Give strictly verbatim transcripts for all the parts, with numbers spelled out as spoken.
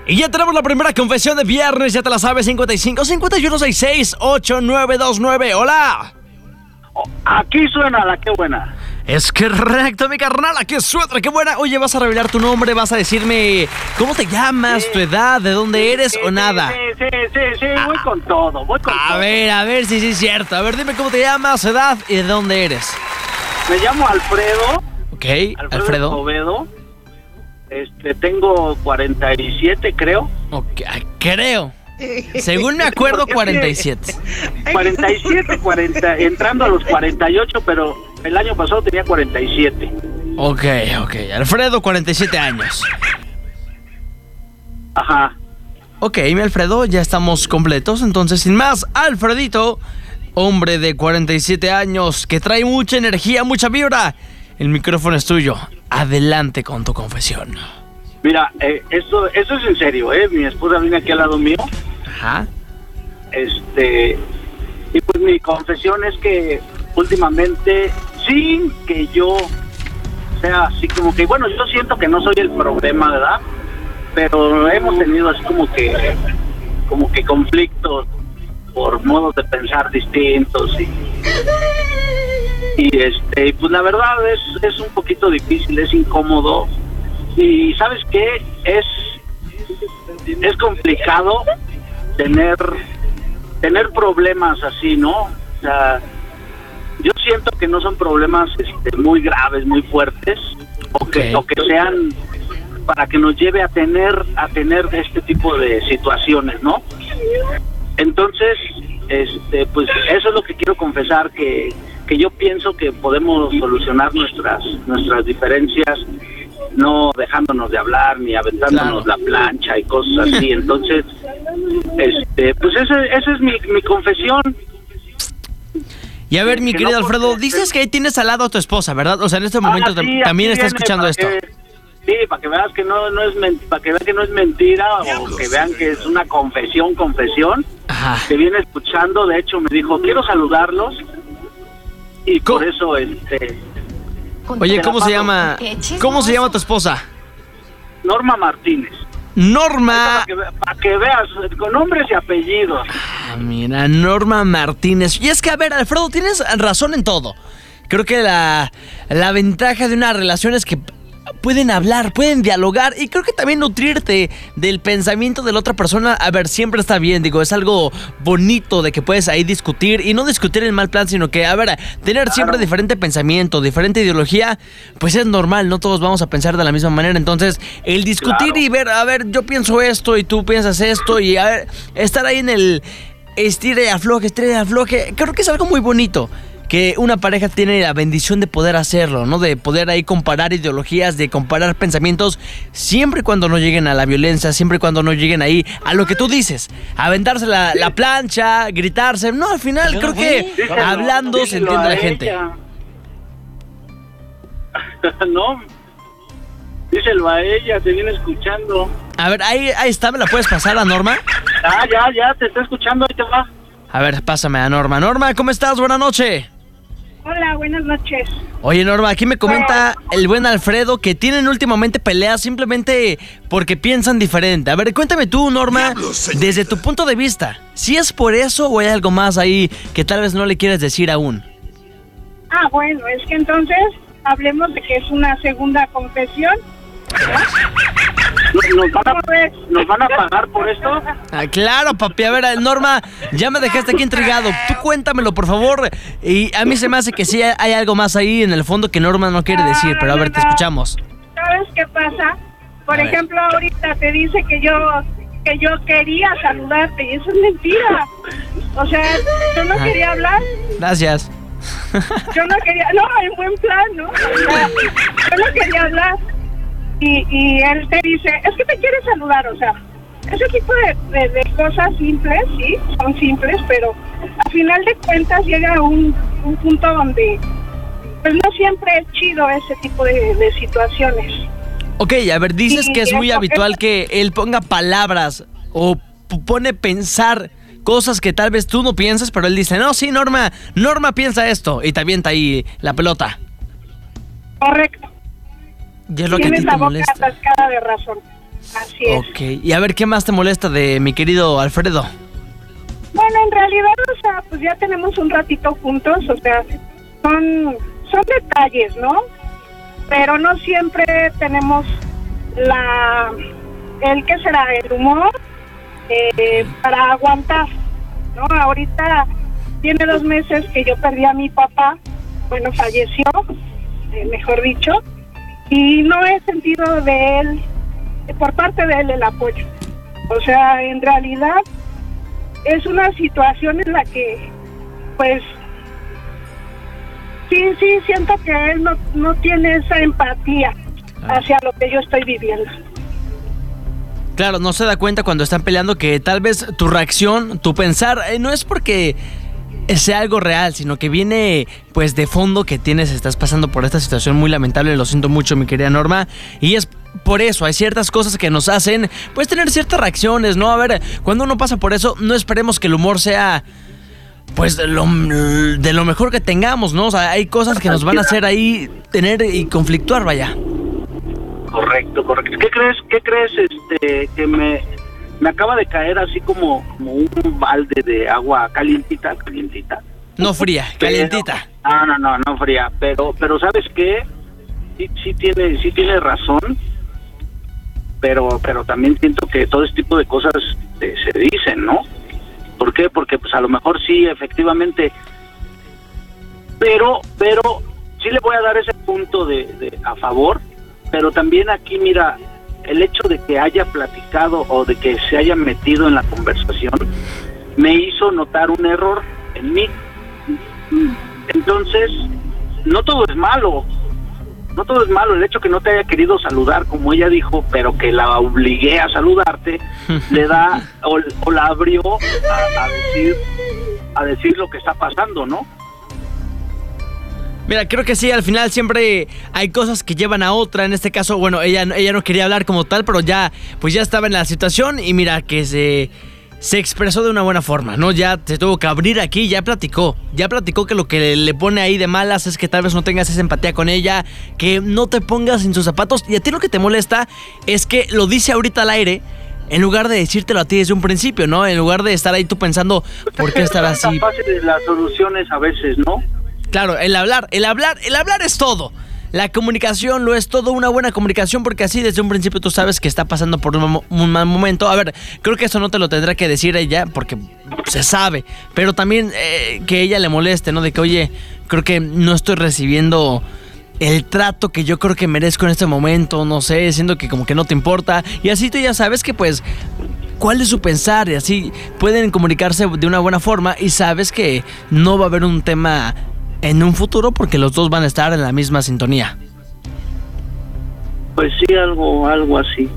Y ya tenemos la primera confesión de viernes, ya te la sabes, cincuenta y cinco, cincuenta y uno, sesenta y seis, ochenta y nueve veintinueve. ¡Hola! Aquí suena la que buena. Es correcto, mi carnal, aquí suena, qué buena. Oye, ¿vas a revelar tu nombre? ¿Vas a decirme cómo te llamas, Sí. tu edad, de dónde Sí, eres sí, o sí, nada? Sí, sí, sí, sí, voy con todo, voy con A todo. ver, a ver si sí es cierto. A ver, dime cómo te llamas, edad y de dónde eres. Me llamo Alfredo. Ok, Alfredo. Alfredo. Escobedo. Este, tengo cuarenta y siete, creo. Ok, creo. Según me acuerdo, cuarenta y siete. cuarenta y siete, cuarenta, entrando a los cuarenta y ocho, pero el año pasado tenía cuarenta y siete. Ok, ok. Alfredo, cuarenta y siete años. Ajá. Ok, mi Alfredo, ya estamos completos. Entonces, sin más, Alfredito, hombre de cuarenta y siete años, que trae mucha energía, mucha vibra. El micrófono es tuyo. Adelante con tu confesión. Mira, eh, esto, eso es en serio, ¿eh? Mi esposa viene aquí al lado mío. Ajá. Este, y pues mi confesión es que últimamente, sin que yo sea así como que, bueno, yo siento que no soy el problema, ¿verdad? Pero hemos tenido así como que, como que conflictos por modos de pensar distintos y, y este, pues la verdad es, es un poquito difícil, es incómodo y ¿sabes qué? Es, es complicado tener tener problemas así, ¿no? O sea, yo siento que no son problemas este, muy graves, muy fuertes, o que, Okay. o que sean para que nos lleve a tener a tener este tipo de situaciones, ¿no? Entonces, este, pues eso es lo que quiero confesar, que, que yo pienso que podemos solucionar nuestras nuestras diferencias no dejándonos de hablar ni aventándonos Claro. la plancha y cosas así. Entonces, este, pues ese, esa es mi, mi confesión. Y a ver, mi Que querido no, Alfredo, porque- dices que ahí tienes al lado a tu esposa, ¿verdad? O sea, en este momento Ah, tam- sí, también aquí está viene escuchando para esto. que- sí, para que veas que no, no es men- para que vean que no es mentira o que vean que es una confesión, confesión. Ajá. Que viene escuchando, de hecho me dijo, quiero saludarlos y ¿Cómo? por eso este Oye, ¿cómo se Te la llama? ¿Cómo se llama tu esposa? Norma Martínez. Norma. Para que, ve- para que veas, con nombres y apellidos. Ah, mira, Norma Martínez. Y es que, a ver, Alfredo, tienes razón en todo. Creo que la, la ventaja de una relación es que pueden hablar, pueden dialogar y creo que también nutrirte del pensamiento de la otra persona. A ver, siempre está bien, digo, es algo bonito de que puedes ahí discutir y no discutir en mal plan, sino que, a ver, tener siempre diferente pensamiento, diferente ideología, pues es normal, no todos vamos a pensar de la misma manera. Entonces, el discutir Claro. y ver, a ver, yo pienso esto y tú piensas esto y a ver, estar ahí en el estire y afloje, estire y afloje, creo que es algo muy bonito. Que una pareja tiene la bendición de poder hacerlo, ¿no? De poder ahí comparar ideologías, de comparar pensamientos, siempre y cuando no lleguen a la violencia, siempre y cuando no lleguen ahí a lo que tú dices, aventarse la, la plancha, gritarse. No, al final creo que Díselo, hablando se díselo entiende a la gente. ella. No, díselo a ella, te viene escuchando. A ver, ahí, ahí está, ¿me la puedes pasar a Norma? Ah, ya, ya, te está escuchando, ahí te va. A ver, pásame a Norma. Norma, ¿cómo estás? Buenas noches. Hola, buenas noches. Oye, Norma, aquí me comenta el buen Alfredo que tienen últimamente peleas simplemente porque piensan diferente. A ver, cuéntame tú, Norma, desde tu punto de vista, ¿si es por eso o hay algo más ahí que tal vez no le quieres decir aún? Ah, bueno, es que entonces hablemos de que es una segunda confesión. ¿Nos, nos van ¿Cómo a, ves? ¿Nos van a pagar por esto? Ah, claro, papi. A ver, Norma, ya me dejaste aquí intrigado. Tú cuéntamelo, por favor. Y a mí se me hace que sí hay algo más ahí en el fondo que Norma no quiere decir, pero a ver, te escuchamos. ¿Sabes qué pasa? Por A ver. ejemplo, ahorita te dice que yo que yo quería saludarte y eso es mentira. O sea, yo no Ajá. quería hablar, Gracias. yo no quería, no, en buen plan, ¿no? O sea, yo no quería hablar. Y, y él te dice, es que te quiere saludar, o sea, ese tipo de, de, de cosas simples, sí, son simples, pero al final de cuentas llega un, un punto donde pues no siempre es chido ese tipo de, de situaciones. Ok, a ver, dices Sí, que es muy eso- habitual eso- que él ponga palabras o p- pone pensar cosas que tal vez tú no piensas, pero él dice, no, sí, Norma, Norma piensa esto, y te avienta ahí la pelota. Correcto. Y es lo que a ti Tienes te la boca molesta. atascada de razón. Así es. Ok, y a ver, ¿qué más te molesta de mi querido Alfredo? Bueno, en realidad, o sea, pues ya tenemos un ratito juntos, o sea, son, son detalles, ¿no? Pero no siempre tenemos la, el, ¿qué será? El humor eh, para aguantar, ¿no? Ahorita tiene dos meses que yo perdí a mi papá, bueno, falleció, eh, mejor dicho, y no he sentido de él, por parte de él, el apoyo. O sea, en realidad es una situación en la que, pues, sí, sí, siento que él no, no tiene esa empatía hacia lo que yo estoy viviendo. Claro, no se da cuenta cuando están peleando que tal vez tu reacción, tu pensar, eh, no es porque sea algo real, sino que viene pues de fondo que tienes, estás pasando por esta situación muy lamentable, lo siento mucho, mi querida Norma, y es por eso, hay ciertas cosas que nos hacen pues tener ciertas reacciones, ¿no? A ver, cuando uno pasa por eso, no esperemos que el humor sea pues de lo, de lo mejor que tengamos, ¿no? O sea, hay cosas que nos van a hacer ahí tener y conflictuar, vaya. Correcto, correcto. ¿Qué crees, qué crees, este, que me, me acaba de caer así como, como un balde de agua calientita, calientita? No fría, calientita. No, no, no, no fría, pero, pero ¿sabes qué? Sí, sí tiene, sí tiene razón, pero, pero también siento que todo este tipo de cosas eh, se dicen, ¿no? ¿Por qué? Porque pues a lo mejor sí, efectivamente, pero, pero sí le voy a dar ese punto de, de a favor. Pero también aquí, mira, el hecho de que haya platicado o de que se haya metido en la conversación me hizo notar un error en mí. Entonces, no todo es malo, no todo es malo. El hecho que no te haya querido saludar, como ella dijo, pero que la obligué a saludarte, le da o, o la abrió a, a decir a decir lo que está pasando, ¿no? Mira, creo que sí, al final siempre hay cosas que llevan a otra. En este caso, bueno, ella, ella no quería hablar como tal, pero ya, pues ya estaba en la situación y mira que se, se expresó de una buena forma, ¿no? Ya se tuvo que abrir aquí, ya platicó, ya platicó que lo que le pone ahí de malas es que tal vez no tengas esa empatía con ella, que no te pongas en sus zapatos, y a ti lo que te molesta es que lo dice ahorita al aire, en lugar de decírtelo a ti desde un principio, ¿no? En lugar de estar ahí tú pensando, ¿por qué estar así? Es fácil de las soluciones a veces, ¿no? Claro, el hablar, el hablar, el hablar es todo. La comunicación lo es todo, una buena comunicación, porque así desde un principio tú sabes que está pasando por un, un mal momento. A ver, creo que eso no te lo tendrá que decir ella, porque se sabe, pero también eh, que ella le moleste, ¿no? De que, oye, creo que no estoy recibiendo el trato que yo creo que merezco en este momento, no sé, siendo que como que no te importa, y así tú ya sabes que pues cuál es su pensar, y así pueden comunicarse de una buena forma, y sabes que no va a haber un tema en un futuro porque los dos van a estar en la misma sintonía. Pues sí, algo, algo así.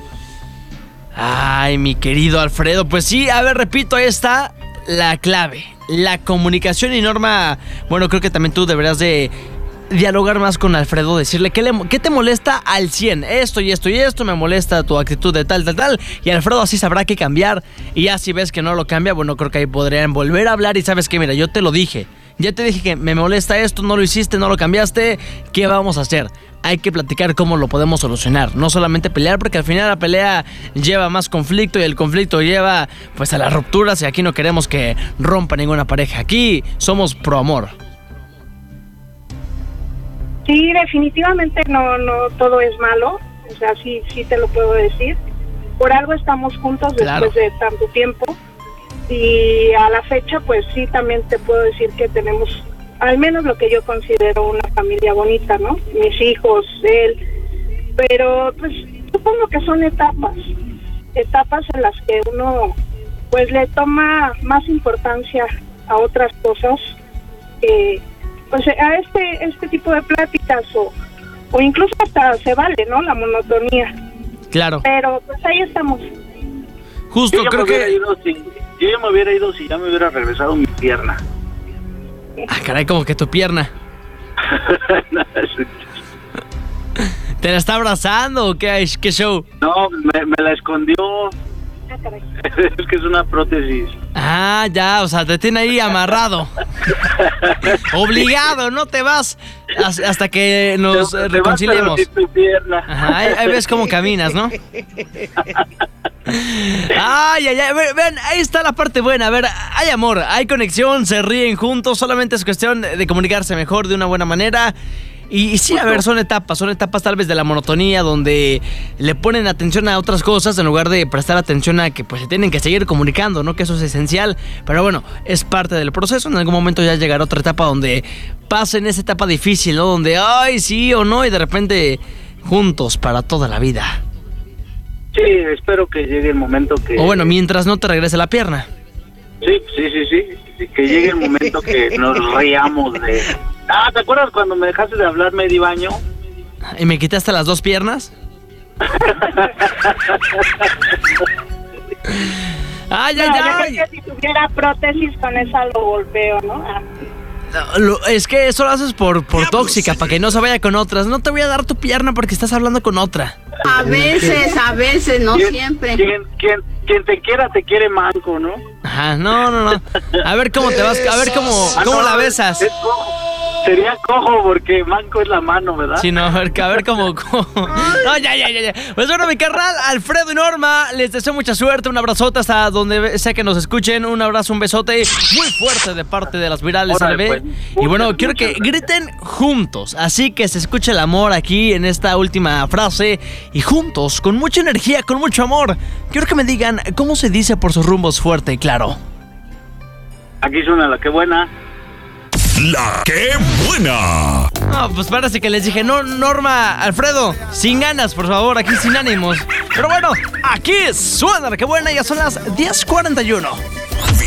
Ay, mi querido Alfredo, pues sí, a ver, repito, ahí está la clave, la comunicación. Y Norma, bueno, creo que también tú deberías de dialogar más con Alfredo, decirle qué, le, qué te molesta al cien, esto y esto y esto, me molesta tu actitud de tal, tal, tal, y Alfredo así sabrá qué cambiar, y ya si ves que no lo cambia, bueno, creo que ahí podrían volver a hablar, y sabes que, mira, yo te lo dije, ya te dije que me molesta esto, no lo hiciste, no lo cambiaste, ¿qué vamos a hacer? Hay que platicar cómo lo podemos solucionar, no solamente pelear, porque al final la pelea lleva más conflicto y el conflicto lleva pues a las rupturas, y aquí no queremos que rompa ninguna pareja, aquí somos pro amor. Sí, definitivamente no, no todo es malo, o sea, sí, sí te lo puedo decir. Por algo estamos juntos Claro. después de tanto tiempo, y a la fecha pues sí también te puedo decir que tenemos al menos lo que yo considero una familia bonita, ¿no? Mis hijos, él, pero pues supongo que son etapas, etapas en las que uno pues le toma más importancia a otras cosas, que pues a este este tipo de pláticas o, o incluso hasta se vale, ¿no? La monotonía. Claro. Pero pues ahí estamos. Justo, Yo ya creo me hubiera que... ido si, yo ya me hubiera ido si ya me hubiera regresado mi pierna. Ah, caray, como que tu pierna. ¿Te la está abrazando o qué, qué show? No, me, me la escondió. Ah, caray. Es que es una prótesis. Ah, ya, o sea, te tiene ahí amarrado. Obligado, no te vas hasta que nos Te- te vas, reconciliemos. pero sin tu pierna. Ajá, ahí, ahí ves cómo caminas, ¿no? Ay, ay, ay, ve- ven, ahí está la parte buena. A ver, hay amor, hay conexión, se ríen juntos. Solamente es cuestión de comunicarse mejor, de una buena manera. Y, y sí, a ver, son etapas, son etapas tal vez de la monotonía, donde le ponen atención a otras cosas en lugar de prestar atención a que pues se tienen que seguir comunicando, ¿no? Que eso es esencial. Pero bueno, es parte del proceso. En algún momento ya llegará otra etapa donde pasen esa etapa difícil, ¿no? Donde, ay, sí o no, y de repente juntos para toda la vida. Sí, espero que llegue el momento que... O bueno, mientras no te regrese la pierna. Sí, sí, sí, sí. Que llegue el momento que nos riamos de... Ah, ¿te acuerdas cuando me dejaste de hablar medio año? ¿Y me quitaste las dos piernas? ¡Ay, ay, No, yo ay! creo que si tuviera prótesis con esa lo golpeo, ¿no? Ah. Lo- es que eso lo haces por, por tóxica, para que no se vaya con otras. No te voy a dar tu pierna porque estás hablando con otra. A veces, a veces, no ¿Quién- siempre. Quien, quien, quien te quiera, te quiere manco, ¿no? Ajá, no, no, no. A ver cómo te vas, a ver cómo, Ah, cómo no, la besas. es cojo. Sería cojo porque manco es la mano, ¿verdad? Sí, no, a ver, a ver cómo, cómo- No, ya, ya, ya, ya. Pues bueno, mi carnal, Alfredo y Norma, les deseo mucha suerte, un abrazote hasta donde sea que nos escuchen, un abrazo, un besote muy fuerte de parte de las virales Órale, L B. pues. Y bueno, Muchas, quiero que muchas griten juntos, así que se escuche el amor aquí en esta última frase y juntos, con mucha energía, con mucho amor. Quiero que me digan cómo se dice por sus rumbos fuerte y claro. Aquí suena la que buena. La que buena. No, pues parece que les dije, no, Norma, Alfredo, sin ganas, por favor, aquí sin ánimos. Pero bueno, aquí suena la que buena, ya son las diez cuarenta y uno.